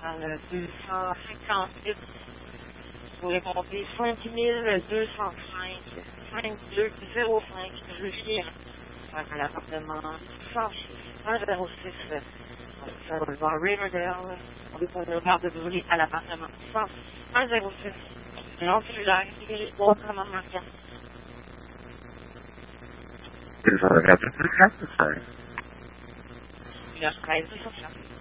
dans le 258. Vous répondez 5205 5205 Julien. À l'appartement 106 boulevard Riverdale. On est boulevard de Brûlé à l'appartement 106. Non cellulaire, c'est autrement marquant. Is there a representative? Une heure 13 sur ça.